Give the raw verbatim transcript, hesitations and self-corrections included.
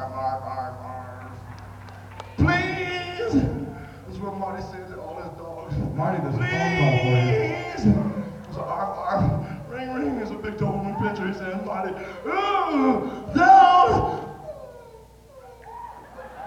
arf, arf, arf, arf. Please! This is what Marty says to all his dogs. Marty, there's a phone call for you. Please! So arf, arf. Ring, ring. There's a big Doberman picture. He says, Marty, ooh,